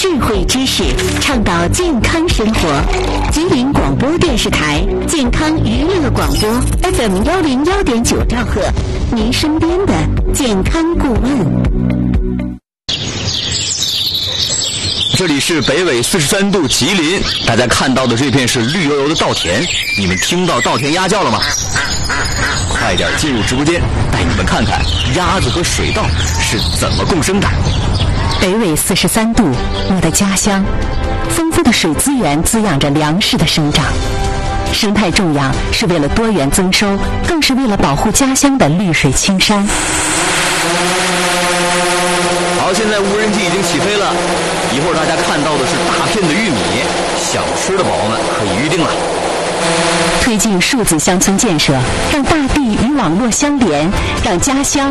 智慧知识，倡导健康生活。吉林广播电视台健康娱乐广播 FM101.9兆赫，您身边的健康顾问。 这里是北纬43度吉林，大家看到的这片是绿油油的稻田，你们听到稻田鸭叫了吗？快点进入直播间，带你们看看鸭子和水稻是怎么共生的。 北纬43度，我的家乡，丰富的水资源滋养着粮食的生长。生态种养是为了多元增收，更是为了保护家乡的绿水青山。 好，现在无人机已经起飞了，一会儿大家看到的是大片的玉米，想吃的宝宝们可以预定了。 推进数字乡村建设，让大地与网络相连，让家乡